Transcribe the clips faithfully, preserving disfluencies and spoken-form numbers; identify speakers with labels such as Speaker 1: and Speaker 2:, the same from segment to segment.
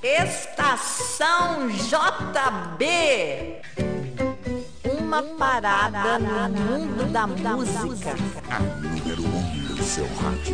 Speaker 1: Estação J B. Uma parada no mundo da música.
Speaker 2: A número um do seu rádio.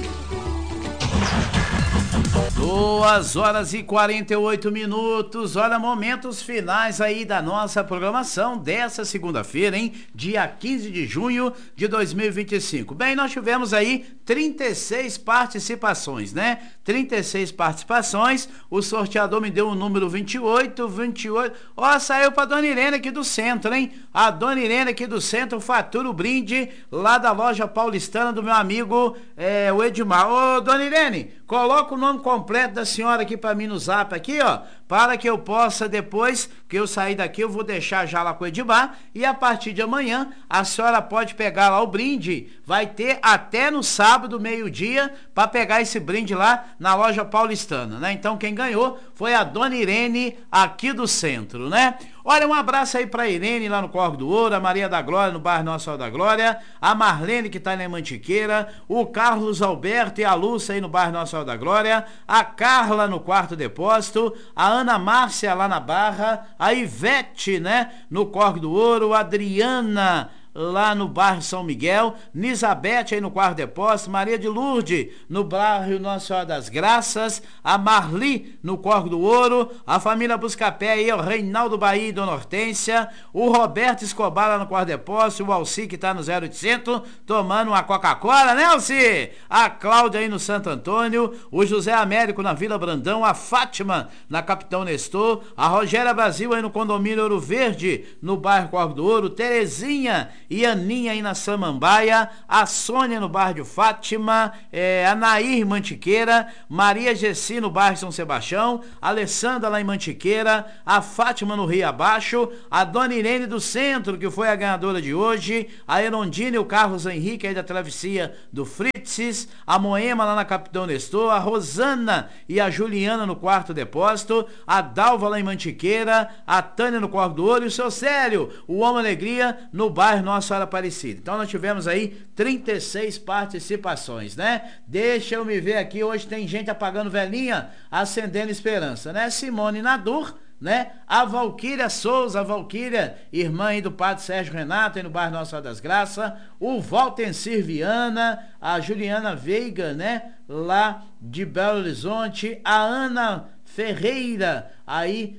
Speaker 3: Duas horas e quarenta e oito minutos, olha, momentos finais aí da nossa programação dessa segunda-feira, hein? Dia quinze de junho de dois mil e vinte e cinco. Bem, nós tivemos aí trinta e seis participações, né? trinta e seis participações, o sorteador me deu o número vinte e oito, vinte e oito, ó, saiu pra Dona Irene aqui do centro, hein? A Dona Irene aqui do centro fatura o brinde lá da loja paulistana do meu amigo, é, o Edmar. Ô, Dona Irene, coloca o nome completo da senhora aqui pra mim no zap aqui, ó, para que eu possa depois que eu sair daqui, eu vou deixar já lá com o Edmar, e a partir de amanhã a senhora pode pegar lá o brinde, vai ter até no sábado, meio-dia, para pegar esse brinde lá na loja paulistana, né? Então quem ganhou foi a Dona Irene aqui do centro, né? Olha, um abraço aí pra Irene lá no Corvo do Ouro, a Maria da Glória no bairro Nossa Senhora da Glória, a Marlene que tá na Mantiqueira, o Carlos Alberto e a Lúcia aí no bairro Nossa Senhora da Glória, a Carla no Quarto Depósito, a Ana Márcia lá na Barra, a Ivete, né, no Corvo do Ouro, a Adriana lá no bairro São Miguel, Nisabete aí no Quarto Depósito, Maria de Lourdes no bairro Nossa Senhora das Graças, a Marli no Corvo do Ouro, a família Buscapé aí, o Reinaldo Bahia e Dona Hortência, o Roberto Escobar lá no Quarto Depósito, o Alci que tá no zero oitocentos tomando uma Coca-Cola, né, Alci? A Cláudia aí no Santo Antônio, o José Américo na Vila Brandão, a Fátima na Capitão Nestor, a Rogéria Brasil aí no condomínio Ouro Verde no bairro Corvo do Ouro, Terezinha e Aninha aí na Samambaia, a Sônia no bairro de Fátima, é, a Nair Mantiqueira, Maria Gessi no bairro São Sebastião, a Alessandra lá em Mantiqueira, a Fátima no Rio Abaixo, a Dona Irene do Centro, que foi a ganhadora de hoje, a Erondina e o Carlos Henrique aí da travessia do Fritzes, a Moema lá na Capitão Nestor, a Rosana e a Juliana no Quarto Depósito, a Dalva lá em Mantiqueira, a Tânia no Corvo do Ouro e o seu Célio, o Homem Alegria no bairro Nossa Senhora Aparecida. Então nós tivemos aí trinta e seis participações, né? Deixa eu me ver aqui, hoje tem gente apagando velhinha, acendendo esperança, né? Simone Nadur, né? A Valquíria Souza, a Valquíria, irmã aí do padre Sérgio Renato, aí no bairro Nossa Senhora das Graças, o Valtencir Viana, a Juliana Veiga, né? Lá de Belo Horizonte, a Ana Ferreira, aí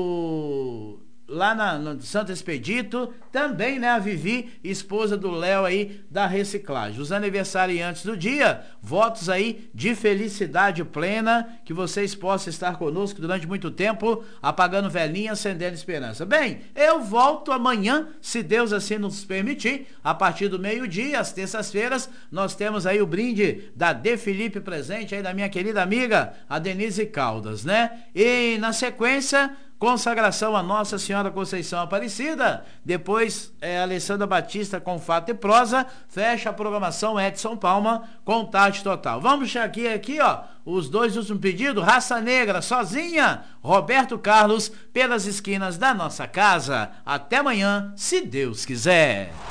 Speaker 3: no... lá na, no Santo Expedito, também, né, a Vivi, esposa do Léo aí da reciclagem. Os aniversariantes do dia, votos aí de felicidade plena, que vocês possam estar conosco durante muito tempo, apagando velhinha, acendendo esperança. Bem, eu volto amanhã, se Deus assim nos permitir, a partir do meio-dia, às terças-feiras, nós temos aí o brinde da De Felipe presente aí da minha querida amiga, a Denise Caldas, né? E na sequência, consagração a Nossa Senhora Conceição Aparecida, depois é, Alessandra Batista com Fato e Prosa, fecha a programação Edson Palma com Tarde Total. Vamos aqui, aqui ó, os dois últimos pedidos, Raça Negra, Sozinha, Roberto Carlos, pelas esquinas da nossa casa. Até amanhã, se Deus quiser.